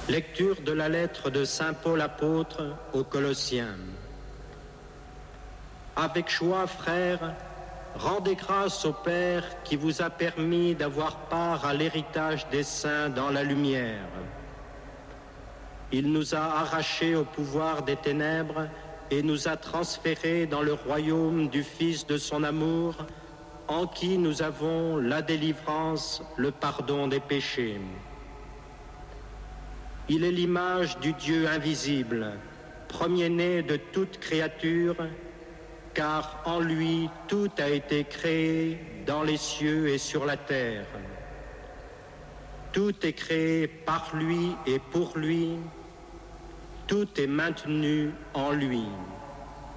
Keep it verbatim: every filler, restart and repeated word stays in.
Lecture de la lettre de saint Paul apôtre aux Colossiens. Avec joie, frères, rendez grâce au Père qui vous a permis d'avoir part à l'héritage des saints dans la lumière. Il nous a arrachés au pouvoir des ténèbres et nous a transférés dans le royaume du Fils de son amour, en qui nous avons la délivrance, le pardon des péchés. Il est l'image du Dieu invisible, premier-né de toute créature, car en lui tout a été créé dans les cieux et sur la terre. Tout est créé par lui et pour lui, tout est maintenu en lui.